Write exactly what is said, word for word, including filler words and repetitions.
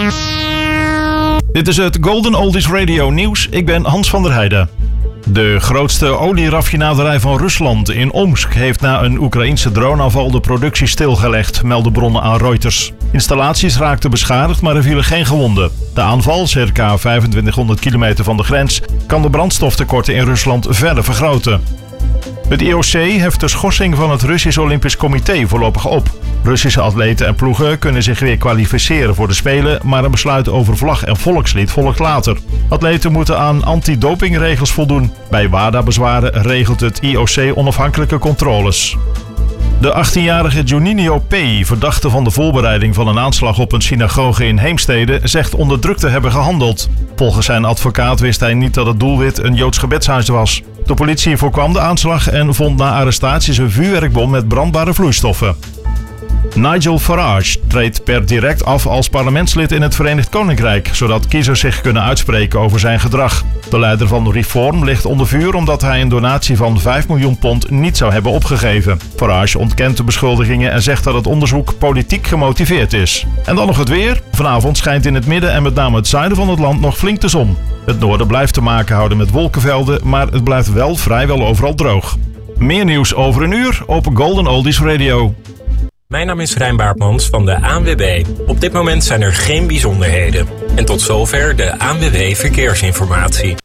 Dit is het Golden Oldies Radio nieuws. Ik ben Hans van der Heijden. De grootste olieraffinaderij van Rusland in Omsk heeft na een Oekraïense droneaanval de productie stilgelegd, melden bronnen aan Reuters. Installaties raakten beschadigd, maar er vielen geen gewonden. De aanval, circa vijfentwintighonderd kilometer van de grens, kan de brandstoftekorten in Rusland verder vergroten. Het I O C heft de schorsing van het Russisch Olympisch Comité voorlopig op. Russische atleten en ploegen kunnen zich weer kwalificeren voor de Spelen, maar een besluit over vlag en volkslied volgt later. Atleten moeten aan antidopingregels voldoen. Bij WADA-bezwaren regelt het I O C onafhankelijke controles. De achttienjarige Juninho P., verdachte van de voorbereiding van een aanslag op een synagoge in Heemstede, zegt onder druk te hebben gehandeld. Volgens zijn advocaat wist hij niet dat het doelwit een Joods gebedshuis was. De politie voorkwam de aanslag en vond na arrestaties een vuurwerkbom met brandbare vloeistoffen. Nigel Farage treedt per direct af als parlementslid in het Verenigd Koninkrijk, zodat kiezers zich kunnen uitspreken over zijn gedrag. De leider van Reform ligt onder vuur omdat hij een donatie van vijf miljoen pond niet zou hebben opgegeven. Farage ontkent de beschuldigingen en zegt dat het onderzoek politiek gemotiveerd is. En dan nog het weer. Vanavond schijnt in het midden en met name het zuiden van het land nog flink de zon. Het noorden blijft te maken houden met wolkenvelden, maar het blijft wel vrijwel overal droog. Meer nieuws over een uur op Golden Oldies Radio. Mijn naam is Rijn Baartmans van de A N W B. Op dit moment zijn er geen bijzonderheden. En tot zover de A N W B Verkeersinformatie.